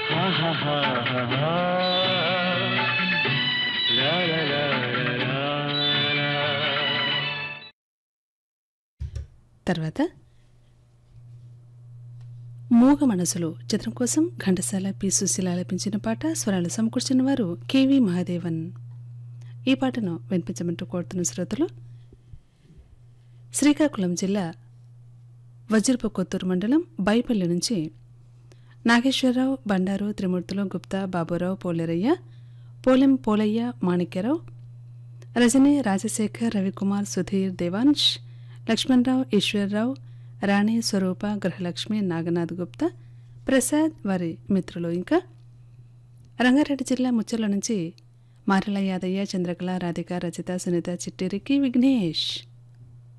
ఆహాహాహాహా. లా లా లా లా లా లా. తర్వాత మూగ మనసులు చిత్రం కోసం ఘంటసాల పి సుశీల ఆలపించిన పాట స్వరాలు సమకూర్చిన వారు కెవి మహాదేవన్. ఈ పాటను వినిపించమంటూ కోరుతున్న శ్రోతలు శ్రీకాకుళం జిల్లా వజ్రపు కొత్తూరు మండలం బైపల్లి నుంచి నాగేశ్వరరావు, బండారు, త్రిమూర్తులు, గుప్తా, బాబురావు, పోలేరయ్య, పోలెం పోలయ్య, మాణిక్యరావు, రజని, రాజశేఖర్, రవికుమార్, సుధీర్, దేవాంశ్, లక్ష్మణరావు, ఈశ్వర్రావు, రాణి, స్వరూప, గృహలక్ష్మి, నాగనాథ్ గుప్తా, ప్రసాద్, వారి మిత్రులు, ఇంకా రంగారెడ్డి జిల్లా ముచ్చర్ల నుంచి మారెల యాదయ్య, చంద్రకళ, రాధిక, రచిత, సునీత, చిట్టిరికి, విఘ్నేష్.